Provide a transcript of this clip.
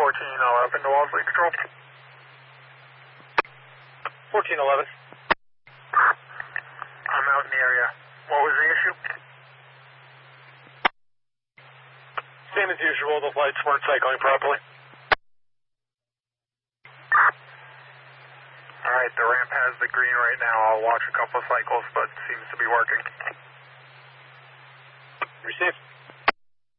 1411 to Walsley Control. 1411. I'm out in the area. What was the issue? Same as usual, the flights weren't cycling properly. Alright, the ramp has the green right now. I'll watch a couple of cycles, but seems to be working. Received.